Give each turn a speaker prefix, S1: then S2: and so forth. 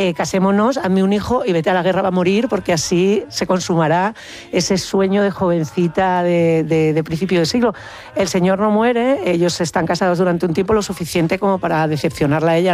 S1: casémonos, hazme un hijo y vete a la guerra, va a morir, porque así se consumará ese sueño de jovencita de principio de siglo. El señor no muere, ellos están casados durante un tiempo lo suficiente como para decepcionarla a ella